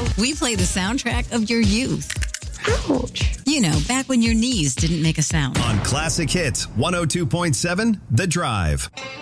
We play the soundtrack of your youth. Ouch. You know, back when your knees didn't make a sound. On Classic Hits 102.7 The Drive.